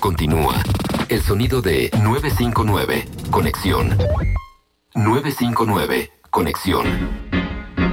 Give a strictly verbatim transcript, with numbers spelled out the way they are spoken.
continúa. El sonido de nueve cinco nueve. Conexión. nueve cinco nueve. Conexión.